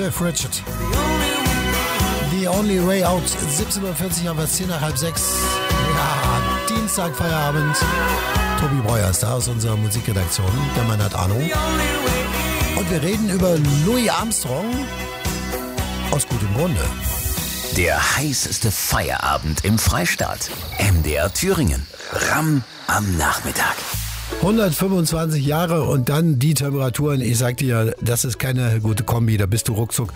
Cliff Richard. The Only Way Out. 17:40 Uhr, was 5:10. Ja, Dienstag, Feierabend. Tobi Breuer ist da aus unserer Musikredaktion. Der Mann hat Ahnung. Und wir reden über Louis Armstrong. Aus gutem Grunde. Der heißeste Feierabend im Freistaat. MDR Thüringen. Ramm am Nachmittag. 125 Jahre und dann die Temperaturen. Ich sag dir, das ist keine gute Kombi. Da bist du ruckzuck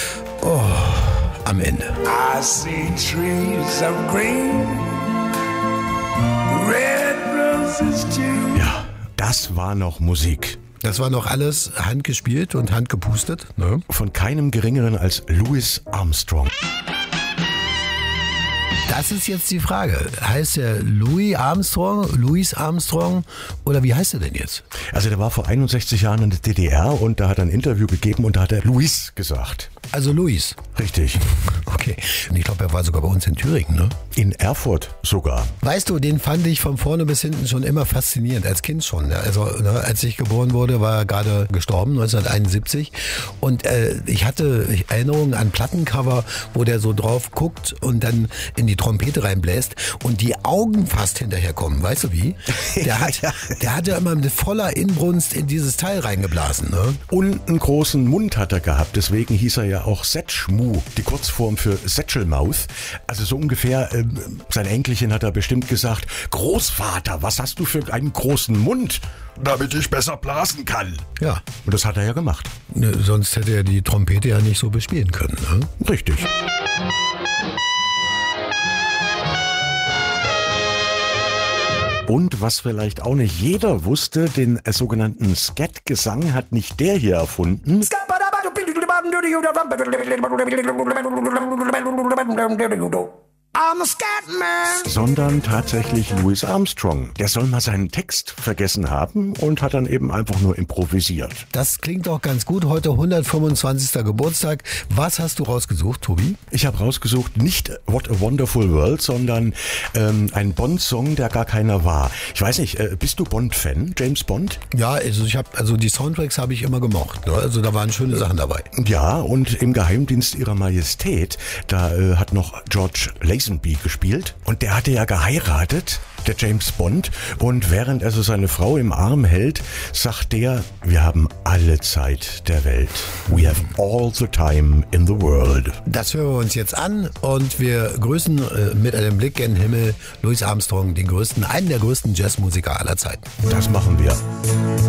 am Ende. I see trees of green, red roses too. Ja, das war noch Musik. Das war noch alles handgespielt und handgepustet. Ne? Von keinem Geringeren als Louis Armstrong. Das ist jetzt die Frage. Heißt er Louis Armstrong oder wie heißt er denn jetzt? Also der war vor 61 Jahren in der DDR und da hat er ein Interview gegeben und da hat er Louis gesagt. Also Louis. Richtig. Okay. Und ich glaube, er war sogar bei uns in Thüringen, ne? In Erfurt sogar. Weißt du, den fand ich von vorne bis hinten schon immer faszinierend, als Kind schon. Also als ich geboren wurde, war er gerade gestorben, 1971. Und ich hatte Erinnerungen an Plattencover, wo der so drauf guckt und dann in die Trompete reinbläst und die Augen fast hinterherkommen. Weißt du wie? Der hat ja immer mit voller Inbrunst in dieses Teil reingeblasen. Ne? Und einen großen Mund hat er gehabt, deswegen hieß er ja auch Setschmu, die Kurzform für Satchelmouth. Also so ungefähr, sein Enkelchen hat er bestimmt gesagt, Großvater, was hast du für einen großen Mund? Damit ich besser blasen kann. Ja. Und das hat er ja gemacht. Ne, sonst hätte er die Trompete ja nicht so bespielen können. Ne? Richtig. Und was vielleicht auch nicht jeder wusste, den sogenannten Scat-Gesang hat nicht der hier erfunden, I'm a Scatman. sondern tatsächlich Louis Armstrong. Der soll mal seinen Text vergessen haben und hat dann eben einfach nur improvisiert. Das klingt doch ganz gut. Heute 125. Geburtstag. Was hast du rausgesucht, Tobi? Ich habe rausgesucht, nicht What a Wonderful World, sondern ein Bond-Song, der gar keiner war. Ich weiß nicht, bist du Bond-Fan, James Bond? Ja, also die Soundtracks habe ich immer gemocht. Ne? Also da waren schöne Sachen dabei. Ja, und im Geheimdienst ihrer Majestät, da hat noch George Lazenby gespielt und der hatte ja geheiratet, der James Bond, und während er so seine Frau im Arm hält, sagt der, wir haben alle Zeit der Welt. We have all the time in the world. Das hören wir uns jetzt an und wir grüßen mit einem Blick in den Himmel Louis Armstrong, einen der größten Jazzmusiker aller Zeiten. Das machen wir.